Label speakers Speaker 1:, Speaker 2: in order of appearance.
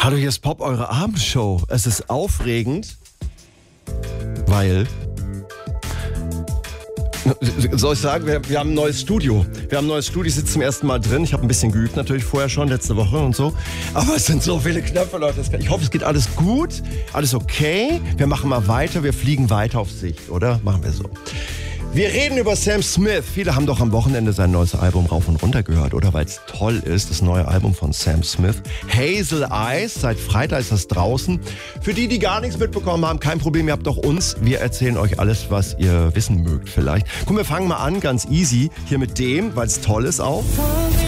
Speaker 1: Hallo, hier ist Pop, eure Abendshow. Es ist aufregend, weil... Soll ich sagen, wir haben ein neues Studio. Ich sitze zum ersten Mal drin. Ich habe ein bisschen geübt natürlich vorher schon, letzte Woche und so. Aber es sind so viele Knöpfe, Leute. Ich hoffe, es geht alles gut, alles okay. Wir machen mal weiter, wir fliegen weiter auf Sicht, oder? Machen wir so. Wir reden über Sam Smith. Viele haben doch am Wochenende sein neues Album rauf und runter gehört, oder? Weil es toll ist, das neue Album von Sam Smith. Hazel Eyes, seit Freitag ist das draußen. Für die, die gar nichts mitbekommen haben, kein Problem, ihr habt doch uns. Wir erzählen euch alles, was ihr wissen mögt vielleicht. Komm, wir fangen mal an, ganz easy, hier mit dem, weil es toll ist auch.